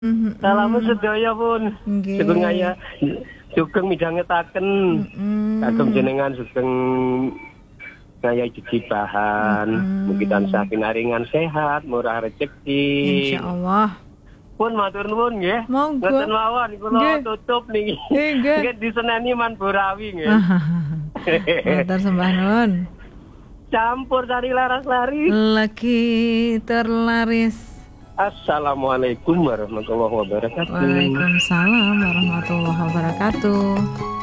Salamu sedaya pun. Nggih. Sugeng ngaya sugeng midhangetaken kagem jenengan sugeng ngaya jejibahan. Mugi tansah pinaringan sehat, murah rezeki. Insyaallah. Pun matur nuwun nggih. Monggo. Ngoten mawon kula Nggih. tutup niki. Nggih. Nggih diseneni man Borawi nggih. Matur sembah nuwun. Campur sari laras-laris. Lagi terlaris. Assalamualaikum warahmatullahi wabarakatuh. Waalaikumsalam warahmatullahi wabarakatuh.